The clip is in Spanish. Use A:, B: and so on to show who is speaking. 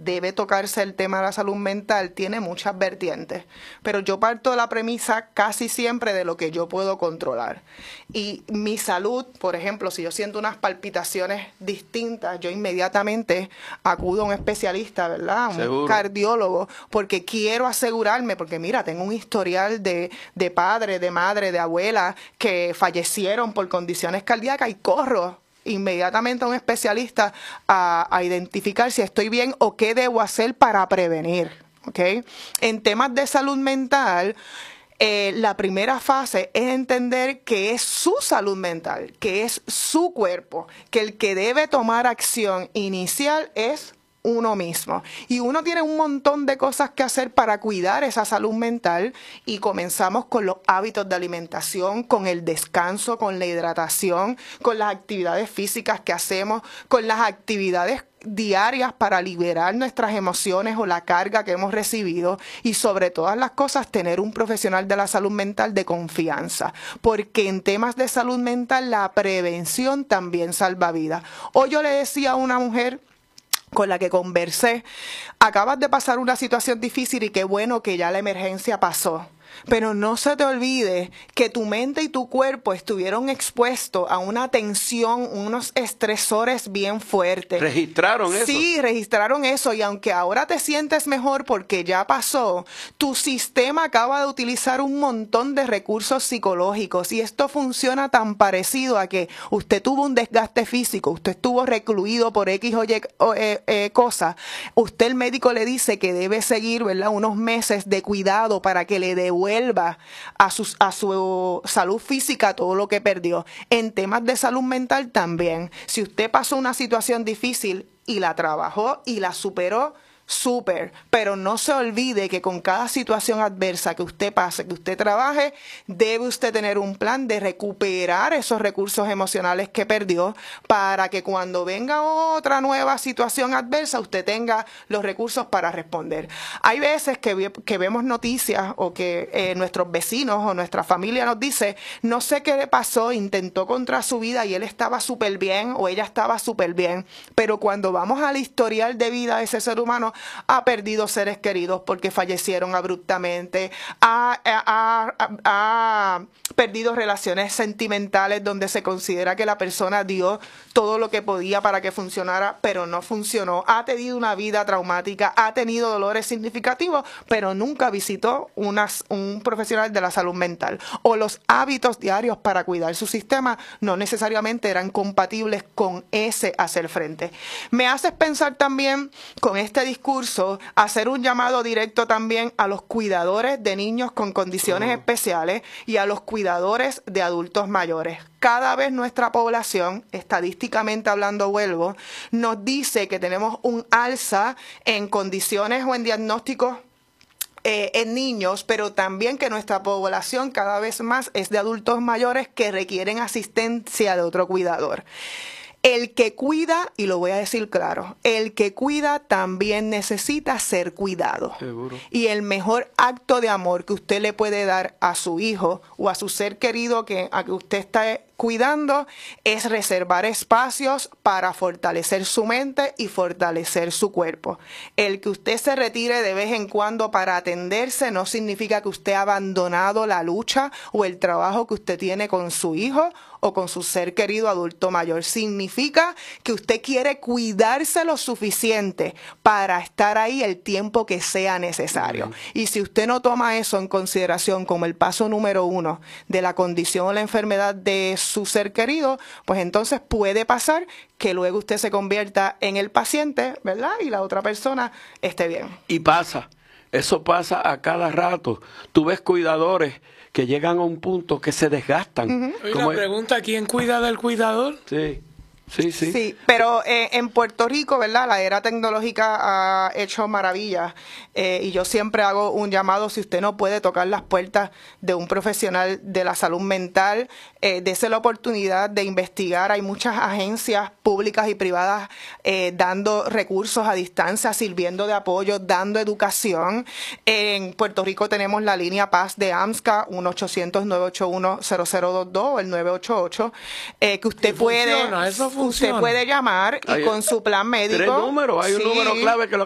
A: debe tocarse el tema de la salud mental, tiene muchas vertientes, pero yo parto de la premisa casi siempre de lo que yo puedo controlar. Y mi salud, por ejemplo, si yo siento unas palpitaciones distintas, yo inmediatamente acudo a un especialista, ¿verdad? Un cardiólogo, porque quiero asegurarme, porque mira, tengo un historial de padre, de madre, de abuela que fallecieron por condiciones cardíacas y corro inmediatamente a un especialista a identificar si estoy bien o qué debo hacer para prevenir, ¿ok? En temas de salud mental, la primera fase es entender que es su salud mental, que es su cuerpo, que el que debe tomar acción inicial es uno mismo. Y uno tiene un montón de cosas que hacer para cuidar esa salud mental y comenzamos con los hábitos de alimentación, con el descanso, con la hidratación, con las actividades físicas que hacemos, con las actividades diarias para liberar nuestras emociones o la carga que hemos recibido y sobre todas las cosas tener un profesional de la salud mental de confianza, porque en temas de salud mental la prevención también salva vidas. Hoy yo le decía a una mujer con la que conversé, acabas de pasar una situación difícil y qué bueno que ya la emergencia pasó. Pero no se te olvide que tu mente y tu cuerpo estuvieron expuestos a una tensión, unos estresores bien fuertes.
B: ¿Registraron eso?
A: Sí, registraron eso. Y aunque ahora te sientes mejor porque ya pasó, tu sistema acaba de utilizar un montón de recursos psicológicos. Y esto funciona tan parecido a que usted tuvo un desgaste físico, usted estuvo recluido por X o Y cosa. Usted, el médico le dice que debe seguir, ¿verdad?, unos meses de cuidado para que le devuelva a su salud física todo lo que perdió. En temas de salud mental también. Si usted pasó una situación difícil y la trabajó y la superó, súper, pero no se olvide que con cada situación adversa que usted pase, que usted trabaje, debe usted tener un plan de recuperar esos recursos emocionales que perdió para que cuando venga otra nueva situación adversa usted tenga los recursos para responder. Hay veces que vemos noticias o que nuestros vecinos o nuestra familia nos dice, no sé qué le pasó, intentó contra su vida y él estaba súper bien o ella estaba súper bien, pero cuando vamos al historial de vida de ese ser humano, ha perdido seres queridos porque fallecieron abruptamente, ha perdido relaciones sentimentales donde se considera que la persona dio todo lo que podía para que funcionara, pero no funcionó, ha tenido una vida traumática, ha tenido dolores significativos, pero nunca visitó un profesional de la salud mental, o los hábitos diarios para cuidar su sistema no necesariamente eran compatibles con ese hacer frente. Me haces pensar también con este discurso hacer un llamado directo también a los cuidadores de niños con condiciones especiales y a los cuidadores de adultos mayores. Cada vez nuestra población, estadísticamente hablando, vuelvo, nos dice que tenemos un alza en condiciones o en diagnósticos en niños, pero también que nuestra población cada vez más es de adultos mayores que requieren asistencia de otro cuidador. El que cuida, y lo voy a decir claro, el que cuida también necesita ser cuidado.
B: Seguro.
A: Y el mejor acto de amor que usted le puede dar a su hijo o a su ser querido a que usted está cuidando es reservar espacios para fortalecer su mente y fortalecer su cuerpo. El que usted se retire de vez en cuando para atenderse no significa que usted ha abandonado la lucha o el trabajo que usted tiene con su hijo o con su ser querido adulto mayor. Significa que usted quiere cuidarse lo suficiente para estar ahí el tiempo que sea necesario. Y si usted no toma eso en consideración como el paso número 1 de la condición o la enfermedad de su ser querido, pues entonces puede pasar que luego usted se convierta en el paciente, ¿verdad? Y la otra persona esté bien.
B: Y pasa, eso pasa a cada rato. Tú ves cuidadores que llegan a un punto que se desgastan.
C: Oye, la pregunta, ¿quién cuida del cuidador?
B: Sí. Sí, sí.
A: Sí, pero en Puerto Rico, ¿verdad? La era tecnológica ha hecho maravillas y yo siempre hago un llamado, si usted no puede tocar las puertas de un profesional de la salud mental, dése la oportunidad de investigar. Hay muchas agencias públicas y privadas dando recursos a distancia, sirviendo de apoyo, dando educación. En Puerto Rico tenemos la línea Paz de AMSCA, 1-800-981-0022, el 988, que usted puede...
C: Eso funciona.
A: Usted puede llamar y con su plan médico.
B: 3 números, hay un número clave que lo